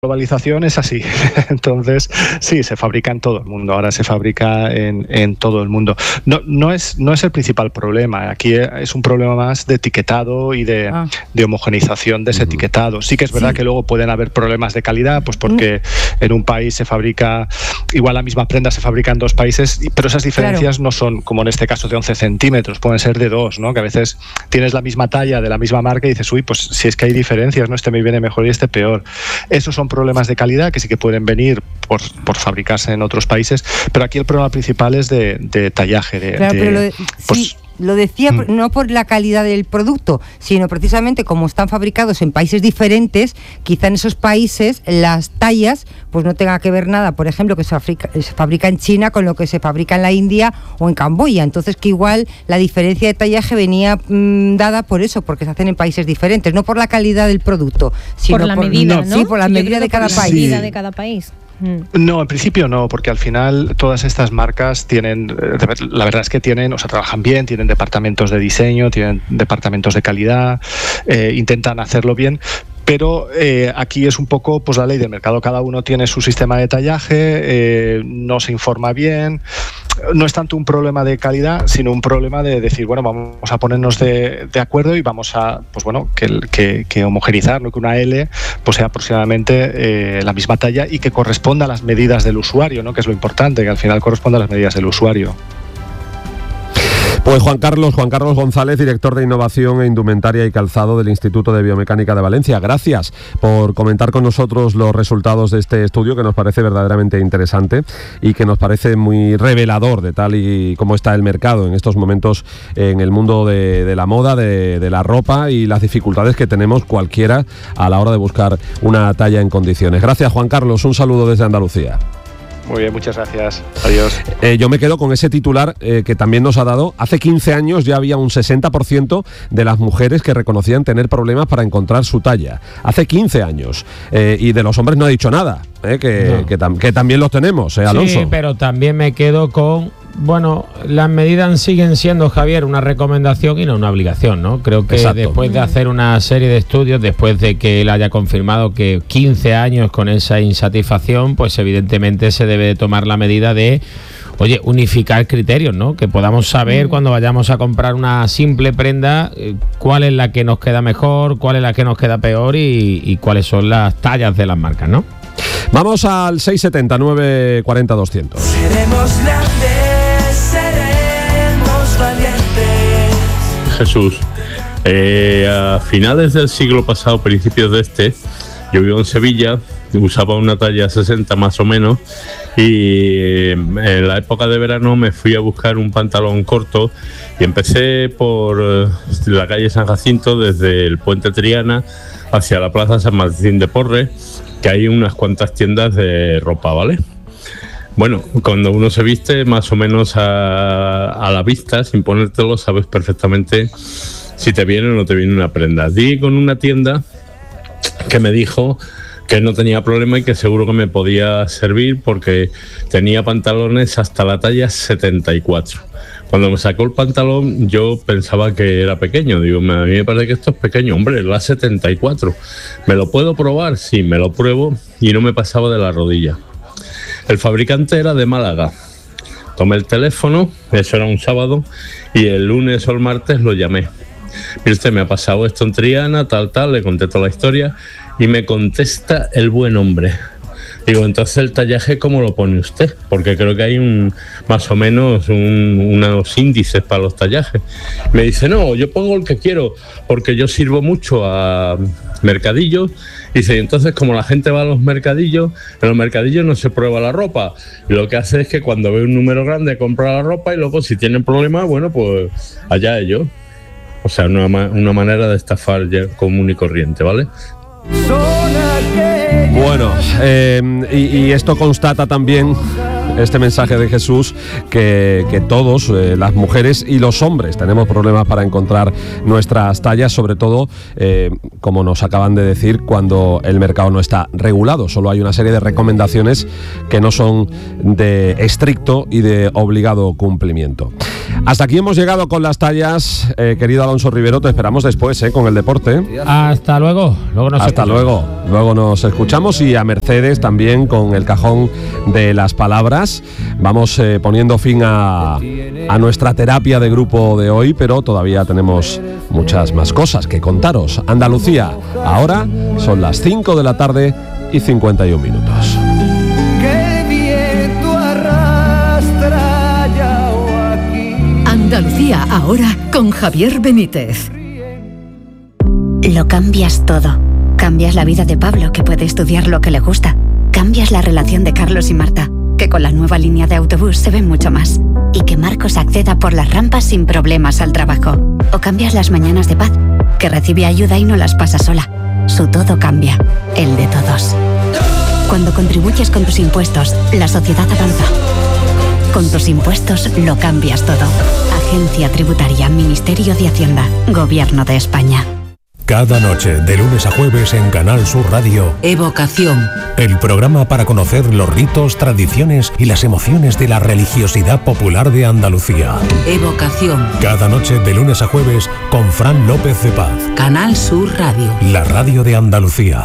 globalización es así. Entonces, sí, se fabrica en todo el mundo. Ahora se fabrica en todo el mundo. No es el principal problema. Aquí es un problema más de etiquetado y de homogeneización de ese etiquetado. Sí que es verdad que luego pueden haber problemas de calidad, pues porque en un país se fabrica, igual la misma prenda se fabrica en dos países, pero esas diferencias no son, como en este caso, de 11 centímetros, pueden ser de 2, ¿no? Que a veces tienes la misma talla de la misma marca y dices, uy, pues si es que hay diferencias, ¿no? Este me viene mejor y este peor. Esos son problemas de calidad que sí que pueden venir por fabricarse en otros países, pero aquí el problema principal es de tallaje. Lo decía no por la calidad del producto, sino precisamente como están fabricados en países diferentes, quizá en esos países las tallas pues no tenga que ver nada, por ejemplo, que se fabrica en China con lo que se fabrica en la India o en Camboya. Entonces que igual la diferencia de tallaje venía dada por eso, porque se hacen en países diferentes, no por la calidad del producto, sino por la medida, ¿no? Sí, por la medida de cada país. Medida de cada país. No, en principio no, porque al final todas estas marcas tienen, la verdad es que tienen, o sea, trabajan bien, tienen departamentos de diseño, tienen departamentos de calidad, intentan hacerlo bien. Pero aquí es un poco pues la ley del mercado, cada uno tiene su sistema de tallaje, no se informa bien, no es tanto un problema de calidad, sino un problema de decir, bueno, vamos a ponernos de acuerdo y vamos a, pues bueno, que homogeneizar, ¿no? Que una L pues sea aproximadamente la misma talla y que corresponda a las medidas del usuario, ¿no? Que es lo importante, que al final corresponda a las medidas del usuario. Pues Juan Carlos González, director de Innovación e Indumentaria y Calzado del Instituto de Biomecánica de Valencia. Gracias por comentar con nosotros los resultados de este estudio, que nos parece verdaderamente interesante y que nos parece muy revelador de tal y como está el mercado en estos momentos en el mundo de la moda, de la ropa y las dificultades que tenemos cualquiera a la hora de buscar una talla en condiciones. Gracias, Juan Carlos. Un saludo desde Andalucía. Muy bien, muchas gracias. Adiós. Yo me quedo con ese titular que también nos ha dado. Hace 15 años ya había un 60% de las mujeres que reconocían tener problemas para encontrar su talla. Hace 15 años. Y de los hombres no ha dicho nada, que también los tenemos, Alonso. Sí, pero también me quedo con... Bueno, las medidas siguen siendo, Javier, una recomendación y no una obligación, ¿no? Creo que después de hacer una serie de estudios, después de que él haya confirmado que 15 años con esa insatisfacción, pues evidentemente se debe tomar la medida de, oye, unificar criterios, ¿no? Que podamos saber cuando vayamos a comprar una simple prenda cuál es la que nos queda mejor, cuál es la que nos queda peor y cuáles son las tallas de las marcas, ¿no? Vamos al 670 940 200. Seremos grandes, seremos valientes. Jesús, a finales del siglo pasado, principios de este, yo vivo en Sevilla, usaba una talla 60 más o menos, y en la época de verano me fui a buscar un pantalón corto y empecé por la calle San Jacinto, desde el Puente Triana hacia la Plaza San Martín de Porres, que hay unas cuantas tiendas de ropa, ¿vale? Bueno, cuando uno se viste más o menos a la vista, sin ponértelo, sabes perfectamente si te viene o no te viene una prenda. Di con una tienda que me dijo que no tenía problema y que seguro que me podía servir porque tenía pantalones hasta la talla 74. Cuando me sacó el pantalón yo pensaba que era pequeño, digo, a mí me parece que esto es pequeño, hombre, la 74. ¿Me lo puedo probar? Sí, me lo pruebo y no me pasaba de la rodilla. El fabricante era de Málaga. Tomé el teléfono, eso era un sábado, y el lunes o el martes lo llamé. Mire usted, me ha pasado esto en Triana, tal, le conté toda la historia y me contesta el buen hombre. Digo, entonces el tallaje, ¿cómo lo pone usted? Porque creo que hay más o menos unos índices para los tallajes. Me dice, no, yo pongo el que quiero, porque yo sirvo mucho a mercadillos. Y dice, entonces como la gente va a los mercadillos, en los mercadillos no se prueba la ropa. Y lo que hace es que cuando ve un número grande compra la ropa y luego si tienen problemas, bueno, pues allá ellos. O sea, una manera de estafar ya común y corriente, ¿vale? Bueno, y esto constata también este mensaje de Jesús que todos, las mujeres y los hombres, tenemos problemas para encontrar nuestras tallas, sobre todo, como nos acaban de decir, cuando el mercado no está regulado. Solo hay una serie de recomendaciones que no son de estricto y de obligado cumplimiento. Hasta aquí hemos llegado con las tallas, querido Alonso Rivero, te esperamos después con el deporte. Hasta luego. Luego nos escuchamos, y a Mercedes también con el cajón de las palabras. Vamos poniendo fin a nuestra terapia de grupo de hoy, pero todavía tenemos muchas más cosas que contaros. Andalucía, ahora son las 5 de la tarde y 51 minutos. Andalucía ahora con Javier Benítez. Lo cambias todo. Cambias la vida de Pablo, que puede estudiar lo que le gusta. Cambias la relación de Carlos y Marta, que con la nueva línea de autobús se ven mucho más. Y que Marcos acceda por las rampas sin problemas al trabajo. O cambias las mañanas de Paz, que recibe ayuda y no las pasa sola. Su todo cambia, el de todos. Cuando contribuyes con tus impuestos, la sociedad avanza. Con tus impuestos lo cambias todo. Agencia Tributaria, Ministerio de Hacienda, Gobierno de España. Cada noche, de lunes a jueves en Canal Sur Radio, Evocación. El programa para conocer los ritos, tradiciones y las emociones de la religiosidad popular de Andalucía. Evocación. Cada noche, de lunes a jueves, con Fran López de Paz. Canal Sur Radio. La radio de Andalucía.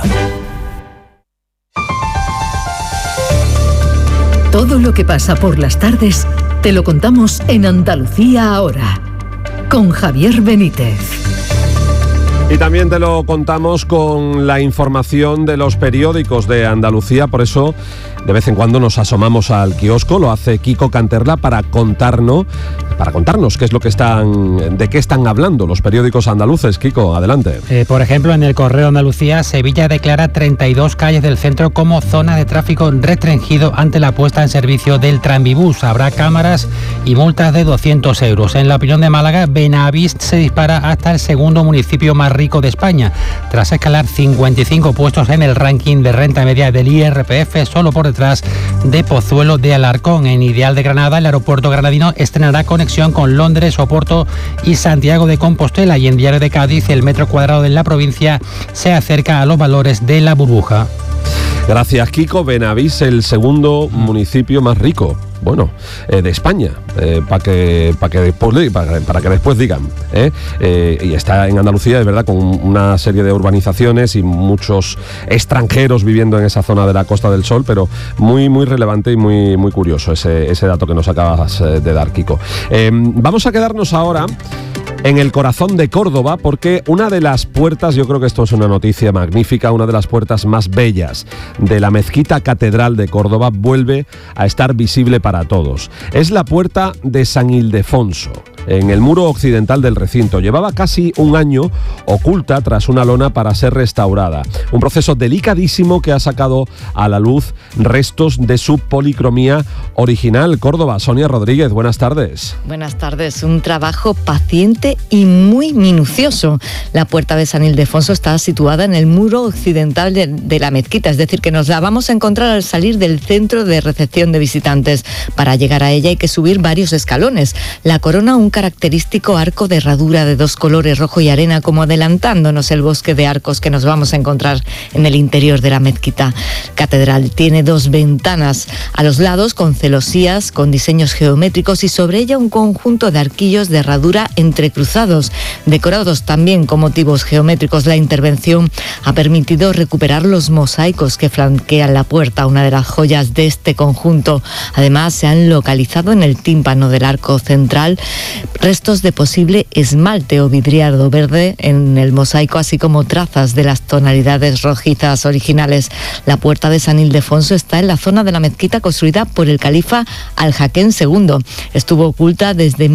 Todo lo que pasa por las tardes te lo contamos en Andalucía ahora, con Javier Benítez. Y también te lo contamos con la información de los periódicos de Andalucía, por eso de vez en cuando nos asomamos al kiosco, lo hace Kiko Canterla para contarnos qué es lo que de qué están hablando los periódicos andaluces. Kiko, adelante. Por ejemplo, en el Correo Andalucía, Sevilla declara 32 calles del centro como zona de tráfico restringido ante la puesta en servicio del tranvibús. Habrá cámaras y multas de 200 euros. En la opinión de Málaga, Benavís se dispara hasta el segundo municipio más rico de España, tras escalar 55 puestos en el ranking de renta media del IRPF, solo por detrás de Pozuelo de Alarcón. En Ideal de Granada, el aeropuerto granadino estrenará conexión con Londres, Oporto y Santiago de Compostela, y en Diario de Cádiz, el metro cuadrado de la provincia se acerca a los valores de la burbuja. Gracias, Kiko. Benavís, el segundo municipio más rico, de España, para que después digan, y está en Andalucía, es verdad, con una serie de urbanizaciones y muchos extranjeros viviendo en esa zona de la Costa del Sol, pero muy muy relevante y muy muy curioso ese dato que nos acabas de dar, Kiko. Vamos a quedarnos ahora en el corazón de Córdoba, porque una de las puertas, yo creo que esto es una noticia magnífica, una de las puertas más bellas de la mezquita catedral de Córdoba vuelve a estar visible para todos. Es la puerta de San Ildefonso, en el muro occidental del recinto. Llevaba casi un año oculta tras una lona para ser restaurada. Un proceso delicadísimo que ha sacado a la luz restos de su policromía original. Córdoba, Sonia Rodríguez, buenas tardes. Buenas tardes, un trabajo paciente y muy minucioso. La puerta de San Ildefonso está situada en el muro occidental de la mezquita, es decir, que nos la vamos a encontrar al salir del centro de recepción de visitantes. Para llegar a ella hay que subir varios escalones. La corona un característico arco de herradura de dos colores, rojo y arena, como adelantándonos el bosque de arcos que nos vamos a encontrar en el interior de la mezquita catedral. Tiene dos ventanas a los lados con celosías, con diseños geométricos, y sobre ella un conjunto de arquillos de herradura entrecruzados, decorados también con motivos geométricos. La intervención ha permitido recuperar los mosaicos que flanquean la puerta, una de las joyas de este conjunto. Además, se han localizado en el tímpano del arco central restos de posible esmalte o vidriado verde en el mosaico, así como trazas de las tonalidades rojizas originales. La puerta de San Ildefonso está en la zona de la mezquita construida por el califa Al-Hakem II. Estuvo oculta desde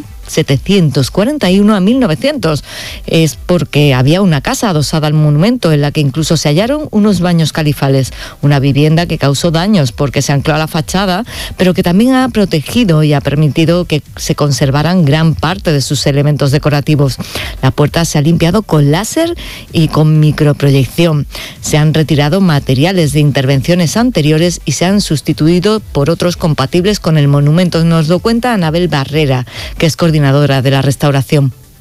1741 a 1900. Es porque había una casa adosada al monumento en la que incluso se hallaron unos baños califales, una vivienda que causó daños porque se ancló a la fachada, pero que también ha protegido y ha permitido que se conservaran gran parte de sus elementos decorativos. La puerta se ha limpiado con láser y con microproyección. Se han retirado materiales de intervenciones anteriores y se han sustituido por otros compatibles con el monumento. Nos lo cuenta Anabel Barrera, que es coordinadora de la restauración.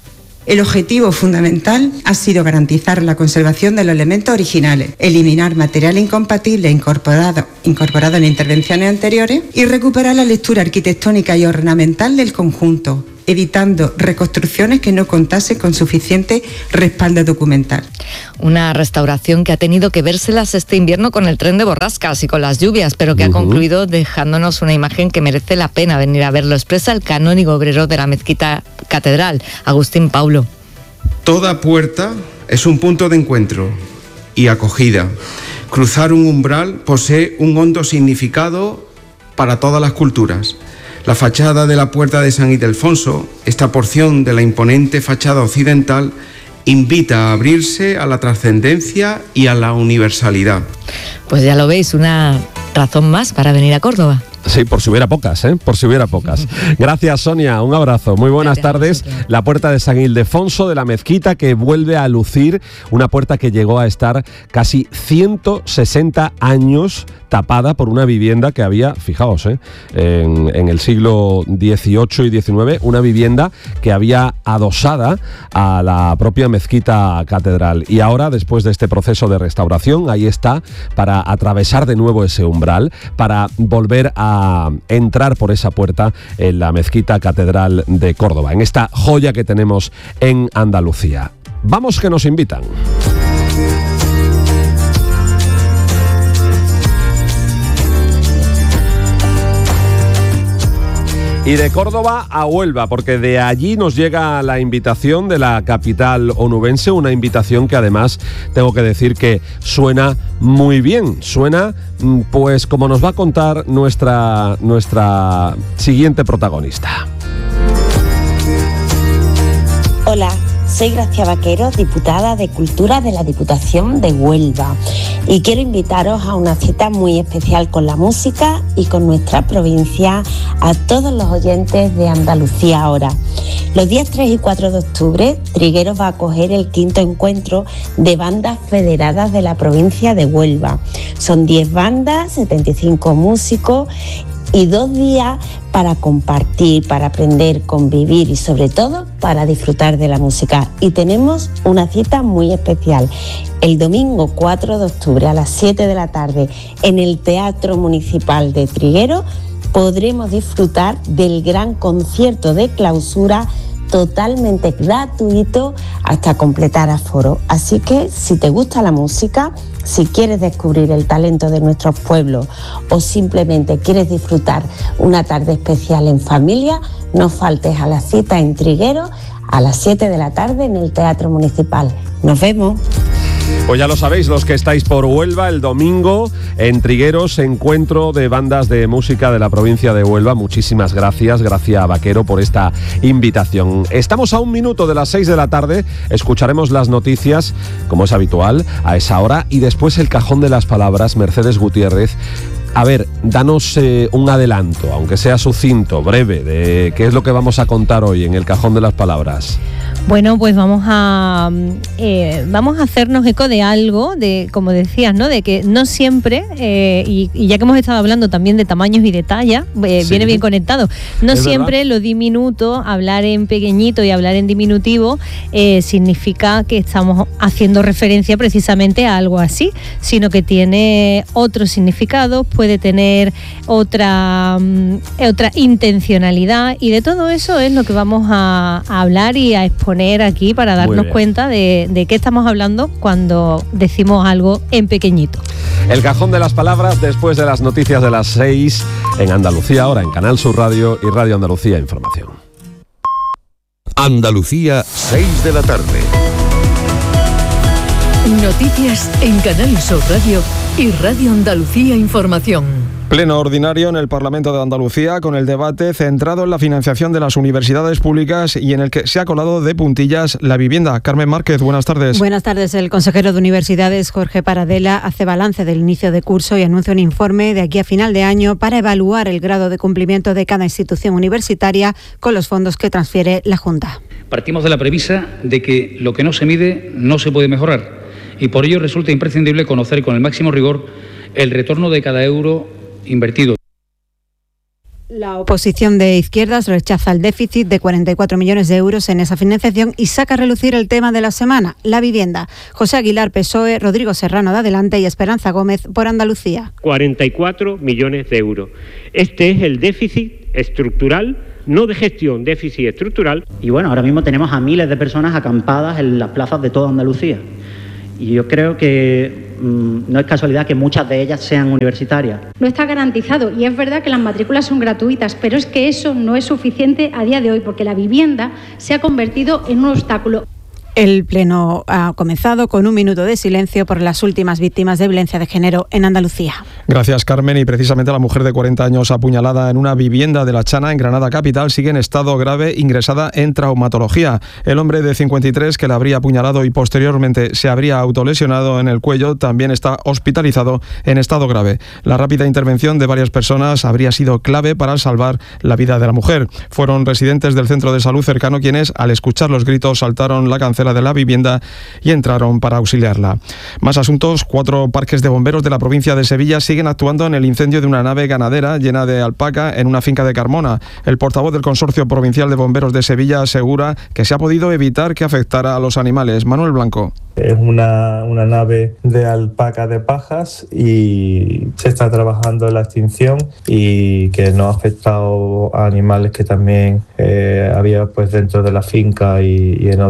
El objetivo fundamental ha sido garantizar la conservación de los elementos originales, eliminar material incompatible incorporado en intervenciones anteriores y recuperar la lectura arquitectónica y ornamental del conjunto, evitando reconstrucciones que no contasen con suficiente respaldo documental. Una restauración que ha tenido que vérselas este invierno con el tren de borrascas y con las lluvias, pero que ha concluido dejándonos una imagen que merece la pena venir a ver. Lo expresa el canónigo obrero de la mezquita catedral, Agustín Paulo. Toda puerta es un punto de encuentro y acogida. Cruzar un umbral posee un hondo significado para todas las culturas. La fachada de la puerta de San Ildefonso, esta porción de la imponente fachada occidental, invita a abrirse a la trascendencia y a la universalidad. Pues ya lo veis, una razón más para venir a Córdoba. Sí, por si hubiera pocas, por si hubiera pocas. Gracias, Sonia, un abrazo. Muy buenas tardes. La puerta de San Ildefonso de la mezquita, que vuelve a lucir, una puerta que llegó a estar casi 160 años tapada por una vivienda que había, fijaos, en el siglo XVIII y XIX, una vivienda que había adosada a la propia mezquita catedral. Y ahora, después de este proceso de restauración, ahí está para atravesar de nuevo ese umbral, para volver a entrar por esa puerta en la mezquita catedral de Córdoba, en esta joya que tenemos en Andalucía. Vamos, que nos invitan. Y de Córdoba a Huelva, porque de allí nos llega la invitación de la capital onubense, una invitación que además tengo que decir que suena muy bien, suena pues como nos va a contar nuestra siguiente protagonista. Hola, soy Gracia Vaquero, diputada de Cultura de la Diputación de Huelva, y quiero invitaros a una cita muy especial con la música y con nuestra provincia a todos los oyentes de Andalucía Ahora. Los días 3 y 4 de octubre, Trigueros va a acoger el 5º encuentro de bandas federadas de la provincia de Huelva. Son 10 bandas, 75 músicos y 2 días para compartir, para aprender, convivir y sobre todo para disfrutar de la música. Y tenemos una cita muy especial. El domingo 4 de octubre a las 7 de la tarde en el Teatro Municipal de Trigueros podremos disfrutar del gran concierto de clausura totalmente gratuito hasta completar aforo. Así que si te gusta la música, si quieres descubrir el talento de nuestros pueblos o simplemente quieres disfrutar una tarde especial en familia, no faltes a la cita en Trigueros a las 7 de la tarde en el Teatro Municipal. ¡Nos vemos! Pues ya lo sabéis, los que estáis por Huelva, el domingo en Trigueros, encuentro de bandas de música de la provincia de Huelva. Muchísimas gracias, Gracia Vaquero, por esta invitación. Estamos a 1 minuto de las 6 de la tarde, escucharemos las noticias, como es habitual, a esa hora, y después el cajón de las palabras, Mercedes Gutiérrez. A ver, danos un adelanto, aunque sea sucinto, breve, de qué es lo que vamos a contar hoy en el cajón de las palabras. Bueno, pues vamos a hacernos eco de algo, de, como decías, ¿no? De que no siempre, y ya que hemos estado hablando también de tamaños y de talla, sí, viene bien conectado. No siempre verdad. Lo diminuto, hablar en pequeñito y hablar en diminutivo, significa que estamos haciendo referencia precisamente a algo así, sino que tiene otro significado, puede tener otra intencionalidad, y de todo eso es lo que vamos a hablar y a exponer aquí para darnos cuenta de qué estamos hablando cuando decimos algo en pequeñito. El cajón de las palabras después de las noticias de las 6 en Andalucía Ahora, en Canal Sur Radio y Radio Andalucía Información. Andalucía, 6 de la tarde. Noticias en Canal Sur Radio y Radio Andalucía Información. Pleno ordinario en el Parlamento de Andalucía con el debate centrado en la financiación de las universidades públicas y en el que se ha colado de puntillas la vivienda. Carmen Márquez, buenas tardes. Buenas tardes. El consejero de Universidades, Jorge Paradela, hace balance del inicio de curso y anuncia un informe de aquí a final de año para evaluar el grado de cumplimiento de cada institución universitaria con los fondos que transfiere la Junta. Partimos de la premisa de que lo que no se mide no se puede mejorar, y por ello resulta imprescindible conocer con el máximo rigor el retorno de cada euro invertido. La oposición de izquierdas rechaza el déficit de 44 millones de euros en esa financiación y saca a relucir el tema de la semana, la vivienda. José Aguilar, PSOE, Rodrigo Serrano de Adelante y Esperanza Gómez por Andalucía. 44 millones de euros. Este es el déficit estructural, no de gestión, déficit estructural. Y bueno, ahora mismo tenemos a miles de personas acampadas en las plazas de toda Andalucía. Y yo creo que no es casualidad que muchas de ellas sean universitarias. No está garantizado y es verdad que las matrículas son gratuitas, pero es que eso no es suficiente a día de hoy porque la vivienda se ha convertido en un obstáculo. El Pleno ha comenzado con un minuto de silencio por las últimas víctimas de violencia de género en Andalucía. Gracias, Carmen. Y precisamente la mujer de 40 años apuñalada en una vivienda de La Chana, en Granada capital, sigue en estado grave, ingresada en traumatología. El hombre de 53 que la habría apuñalado y posteriormente se habría autolesionado en el cuello también está hospitalizado en estado grave. La rápida intervención de varias personas habría sido clave para salvar la vida de la mujer. Fueron residentes del centro de salud cercano quienes, al escuchar los gritos, saltaron la cancela de la vivienda y entraron para auxiliarla. Más asuntos. 4 parques de bomberos de la provincia de Sevilla siguen actuando en el incendio de una nave ganadera llena de alpaca en una finca de Carmona. El portavoz del Consorcio Provincial de Bomberos de Sevilla asegura que se ha podido evitar que afectara a los animales. Manuel Blanco. Es una nave de alpaca de pajas y se está trabajando en la extinción y que no ha afectado a animales que también había pues dentro de la finca y en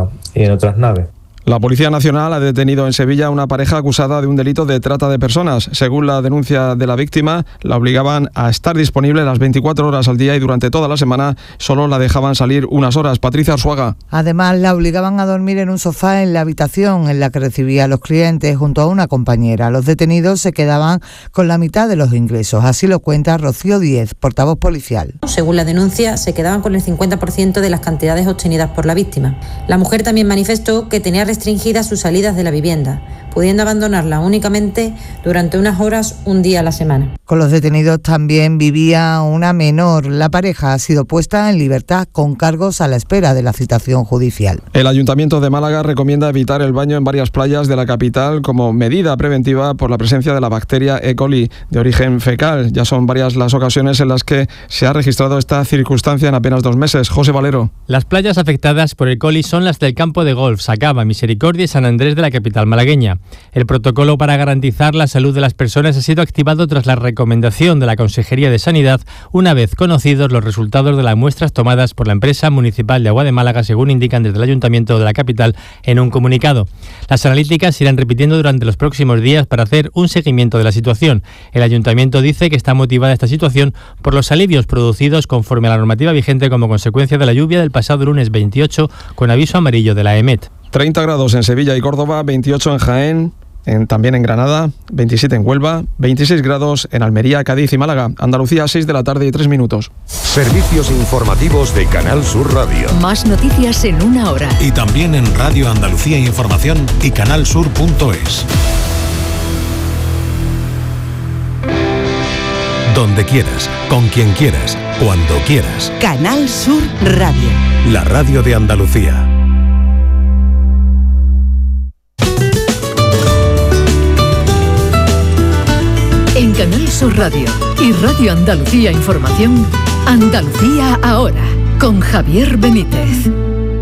otras naves. La Policía Nacional ha detenido en Sevilla a una pareja acusada de un delito de trata de personas. Según la denuncia de la víctima, la obligaban a estar disponible las 24 horas al día y durante toda la semana solo la dejaban salir unas horas. Patricia Arzuaga. Además, la obligaban a dormir en un sofá en la habitación en la que recibía a los clientes junto a una compañera. Los detenidos se quedaban con la mitad de los ingresos. Así lo cuenta Rocío Díez, portavoz policial. Según la denuncia, se quedaban con el 50% de las cantidades obtenidas por la víctima. La mujer también manifestó que tenía restringidas sus salidas de la vivienda, pudiendo abandonarla únicamente durante unas horas un día a la semana. Con los detenidos también vivía una menor. La pareja ha sido puesta en libertad con cargos a la espera de la citación judicial. El Ayuntamiento de Málaga recomienda evitar el baño en varias playas de la capital como medida preventiva por la presencia de la bacteria E. coli de origen fecal. Ya son varias las ocasiones en las que se ha registrado esta circunstancia en apenas 2 meses. José Valero. Las playas afectadas por el coli son las del campo de golf Sacaba, Misericordia y San Andrés de la capital malagueña. El protocolo para garantizar la salud de las personas ha sido activado tras la recomendación de la Consejería de Sanidad, una vez conocidos los resultados de las muestras tomadas por la empresa municipal de Agua de Málaga, según indican desde el Ayuntamiento de la capital en un comunicado. Las analíticas se irán repitiendo durante los próximos días para hacer un seguimiento de la situación. El Ayuntamiento dice que está motivada esta situación por los alivios producidos conforme a la normativa vigente como consecuencia de la lluvia del pasado lunes 28 con aviso amarillo de la EMET. 30 grados en Sevilla y Córdoba, 28 en Jaén, también en Granada, 27 en Huelva, 26 grados en Almería, Cádiz y Málaga. Andalucía, 6 de la tarde y 3 minutos. Servicios informativos de Canal Sur Radio. Más noticias en una hora. Y también en Radio Andalucía Información y canalsur.es. Donde quieras, con quien quieras, cuando quieras. Canal Sur Radio. La radio de Andalucía. En Canal Sur Radio y Radio Andalucía Información, Andalucía ahora, con Javier Benítez.